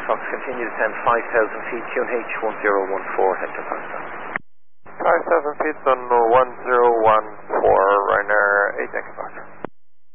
Fox, continue to descend 5,000 feet, QNH 1014, Hector Foxtrot. 5,000 feet on 1014.